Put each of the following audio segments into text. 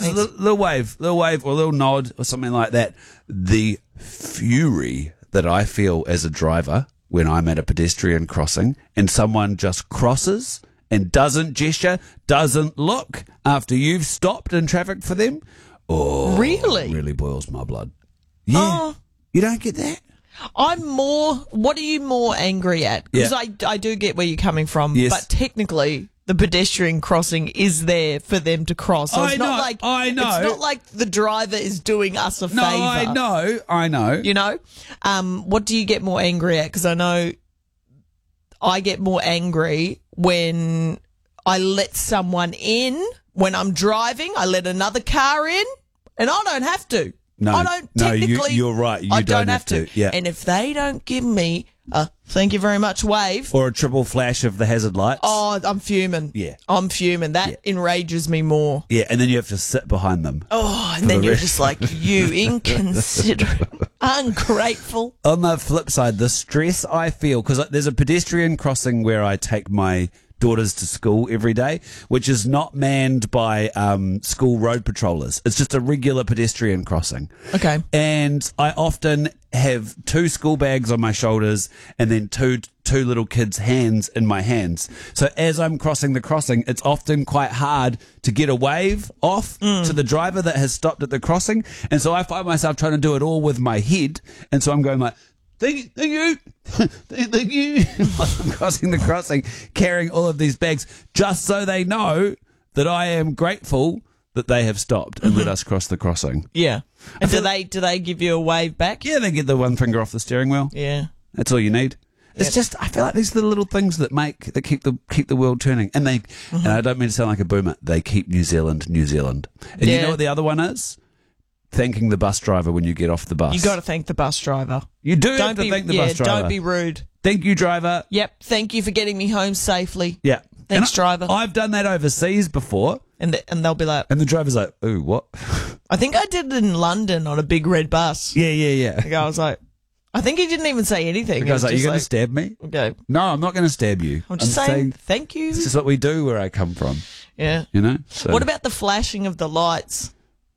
a little wave or a little nod or something like that. The fury that I feel as a driver when I'm at a pedestrian crossing and someone just crosses and doesn't gesture, doesn't look after you've stopped in traffic for them. Oh, really? Really boils my blood. Yeah. Oh. You don't get that? What are you more angry at? Because I do get where you're coming from, Yes. but technically the pedestrian crossing is there for them to cross. So it's not like I know. It's not like the driver is doing us a No, favour. I know. You know? What do you get more angry at? Because I know I get more angry when I let someone in when I'm driving. I let another car in, and I don't have to. No, I don't technically. you're right. You I don't have to. Yeah. And if they don't give me a thank you very much wave, Or a triple flash of the hazard lights. oh, I'm fuming. Yeah. I'm fuming. That enrages me more. Yeah, and then you have to sit behind them. Oh, and then the you're rest. just like, you inconsiderate, ungrateful. On the flip side, the stress I feel, because there's a pedestrian crossing where I take my daughters to school every day, which is not manned by school road patrollers. It's just a regular pedestrian crossing. Okay. And I often have 2 school bags on my shoulders and then two little kids' hands in my hands. So as I'm crossing the crossing, it's often quite hard to get a wave off to the driver that has stopped at the crossing. And so I find myself trying to do it all with my head. And so I'm going like, Thank you. Thank you. I'm crossing the crossing, carrying all of these bags, just so they know that I am grateful that they have stopped and let us cross the crossing. Yeah. And do they give you a wave back? Yeah, they get the one finger off the steering wheel. Yeah. That's all you need. It's just, I feel like these are the little things that keep the world turning. And and I don't mean to sound like a boomer, they keep New Zealand. And you know what the other one is? Thanking the bus driver when you get off the bus. You got to thank the bus driver. You do have to thank the bus driver. Don't be rude. Thank you, driver. Yep. Thank you for getting me home safely. Yeah. Thanks, driver. I've done that overseas before. And they'll be like, And the driver's like, ooh, what? I think I did it in London on a big red bus. Yeah. The guy was like, I think he didn't even say anything. The guy's like, He was you're going to just stab me? Okay. No, I'm not going to stab you. I'm just saying thank you. It's just what we do where I come from, Yeah. you know? So, What about the flashing of the lights?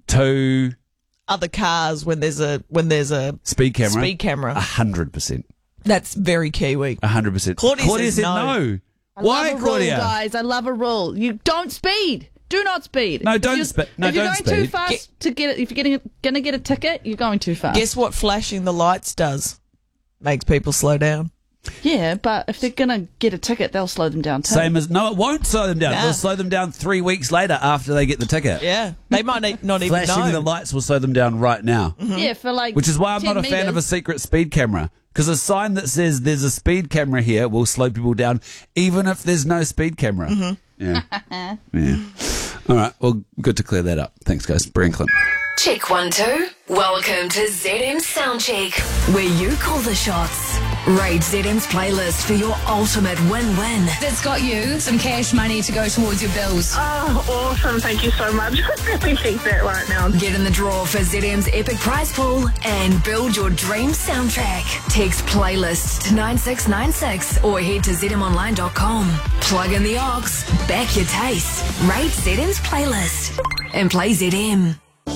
to Other cars when there's a speed camera? speed camera. 100%. That's very Kiwi. 100%. Claudia says no. I Why, love a Claudia? rule, guys. I love a rule. You don't speed. Do not speed. No, don't If speed. No, if you're don't going too speed. fast to get it, if you're going to get a ticket, you're going too fast. Guess what flashing the lights does? Makes people slow down. Yeah, but if they're going to get a ticket, they'll slow them down too. Same as, no, it won't slow them down. Nah. It'll slow them down 3 weeks later after they get the ticket. Yeah. They might not even Flashing know. the lights will slow them down right now. Yeah, for like Which is why I'm 10 not a fan of a meters. secret speed camera. Because a sign that says there's a speed camera here will slow people down, even if there's no speed camera. Yeah. Yeah. All right. Well, good to clear that up. Thanks, guys. Brian Clint. Check 1, 2. Welcome to ZM Soundcheck, where you call the shots. Raid ZM's playlist for your ultimate win-win. That's got you some cash money to go towards your bills. Oh, awesome. Thank you so much. I really need that right now. Get in the draw for ZM's epic prize pool and build your dream soundtrack. Text playlist to 9696 or head to zmonline.com. Plug in the aux, back your taste, rate ZM's playlist, and play ZM.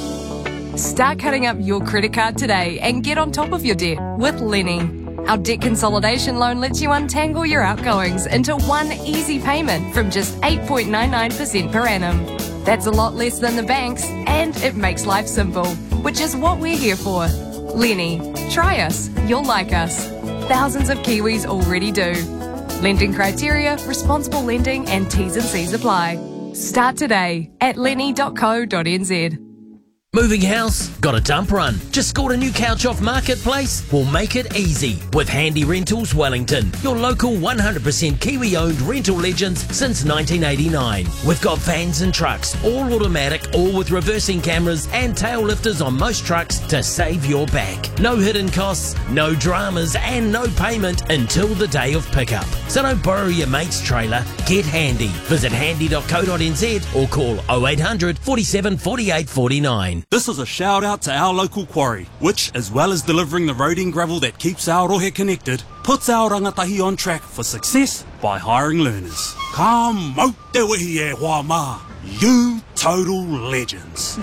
Start cutting up your credit card today and get on top of your debt with Lenny. Our debt consolidation loan lets you untangle your outgoings into one easy payment from just 8.99% per annum. That's a lot less than the banks, and it makes life simple, which is what we're here for. Lenny, try us. You'll like us. Thousands of Kiwis already do. Lending criteria, responsible lending, and T's and C's apply. Start today at lenny.co.nz. Moving house? Got a dump run? Just scored a new couch off Marketplace? We'll make it easy with Handy Rentals Wellington, your local 100% Kiwi-owned rental legends since 1989. We've got vans and trucks, all automatic, all with reversing cameras and tail lifters on most trucks to save your back. No hidden costs, no dramas, and no payment until the day of pickup. So don't borrow your mate's trailer, get Handy. Visit handy.co.nz or call 0800 47 48 49. This is a shout out to our local quarry, which, as well as delivering the roading gravel that keeps our rohe connected, puts our rangatahi on track for success by hiring learners. Ka mau te wihi e hoa ma, you total legends.